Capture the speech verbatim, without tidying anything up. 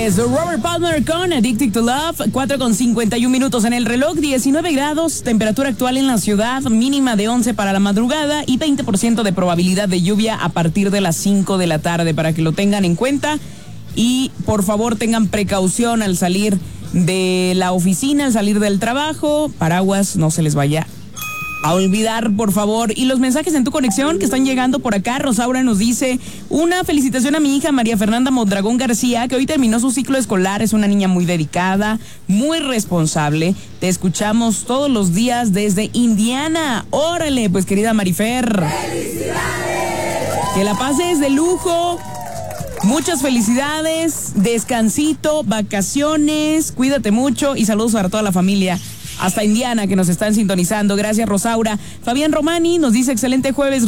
es Robert Palmer con Addicted to Love, cuatro con cincuenta y un minutos en el reloj, diecinueve grados, temperatura actual en la ciudad, mínima de once para la madrugada y veinte por ciento de probabilidad de lluvia a partir de las cinco de la tarde, para que lo tengan en cuenta. Y por favor tengan precaución al salir de la oficina, al salir del trabajo, paraguas, no se les vaya a olvidar, por favor. Y los mensajes en tu conexión que están llegando por acá. Rosaura nos dice: una felicitación a mi hija María Fernanda Mondragón García, que hoy terminó su ciclo escolar. Es una niña muy dedicada, muy responsable. Te escuchamos todos los días desde Indiana. Órale, pues querida Marifer, ¡felicidades! Que la pases de lujo. Muchas felicidades, descansito, vacaciones, cuídate mucho y saludos para toda la familia hasta Indiana que nos están sintonizando. Gracias, Rosaura. Fabián Romani nos dice: excelente jueves.